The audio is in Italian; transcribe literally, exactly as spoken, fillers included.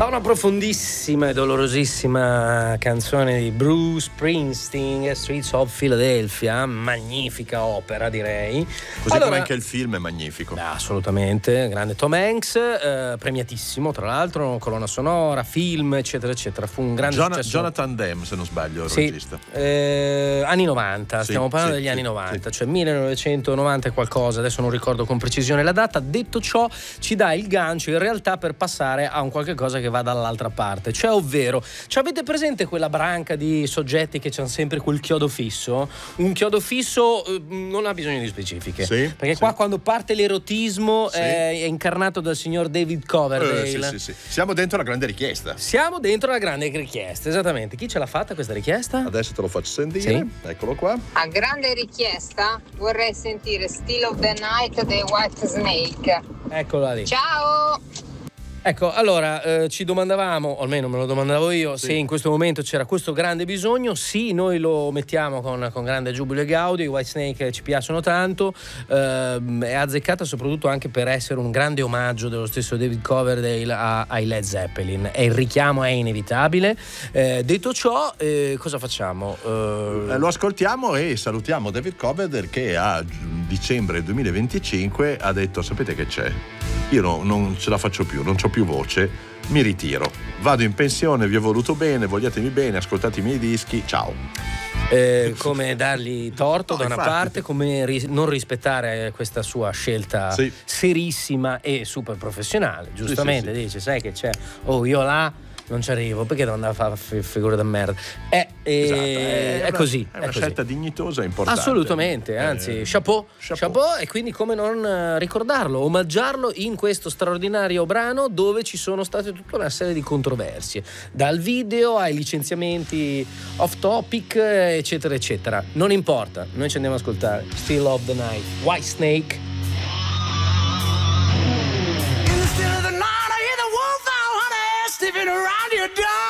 una profondissima e dolorosissima canzone di Bruce Springsteen, Streets of Philadelphia, magnifica opera, direi. Così allora, come anche il film è magnifico. Assolutamente, grande Tom Hanks, eh, premiatissimo tra l'altro, colonna sonora, film, eccetera, eccetera. Fu un grande John, successo. Jonathan Demme, se non sbaglio, il sì, regista. Eh, anni novanta, sì, stiamo parlando sì, degli sì, anni novanta, sì. cioè millenovecentonovanta e qualcosa, adesso non ricordo con precisione la data. Detto ciò, ci dà il gancio in realtà per passare a un qualche cosa che va dall'altra parte, cioè ovvero, ci avete presente quella branca di soggetti che c'hanno sempre quel chiodo fisso? Un chiodo fisso eh, non ha bisogno di specifiche, sì, perché sì. qua quando parte l'erotismo sì. è incarnato dal signor David Coverdale. Eh, sì, sì, sì. Siamo dentro la grande richiesta. Siamo dentro la grande richiesta, esattamente. Chi ce l'ha fatta questa richiesta? Adesso te lo faccio sentire, sì. Eccolo qua. A grande richiesta vorrei sentire Still of the Night dei Whitesnake. Eccola lì. Ciao! Ecco, allora eh, ci domandavamo, o almeno me lo domandavo io, sì. se in questo momento c'era questo grande bisogno. Sì, noi lo mettiamo con, con grande giubilo e gaudio, i Whitesnake ci piacciono tanto, eh, è azzeccata soprattutto anche per essere un grande omaggio dello stesso David Coverdale a, ai Led Zeppelin, e il richiamo è inevitabile. Eh, detto ciò, eh, cosa facciamo? Eh... Lo ascoltiamo e salutiamo David Coverdale, che a dicembre duemilaventicinque ha detto: sapete che c'è? Io no, non ce la faccio più, non c'ho più voce, mi ritiro, vado in pensione, vi ho voluto bene, vogliatemi bene, ascoltate i miei dischi, ciao. Eh, come dargli torto no, da una infatti. parte, come ri- non rispettare questa sua scelta sì. serissima e super professionale, giustamente. Sì, sì, dice, sì. sai che c'è, oh io là non ci arrivo, perché devo andare a fare f- figure da merda? È, è, esatto, è, è una, così. È una è così. scelta dignitosa e importante. Assolutamente, anzi, eh, chapeau, chapeau. chapeau, e quindi come non ricordarlo, omaggiarlo in questo straordinario brano dove ci sono state tutta una serie di controversie, dal video ai licenziamenti off topic, eccetera, eccetera. Non importa, noi ci andiamo ad ascoltare Still of the Night, Whitesnake. Sniffing around your door.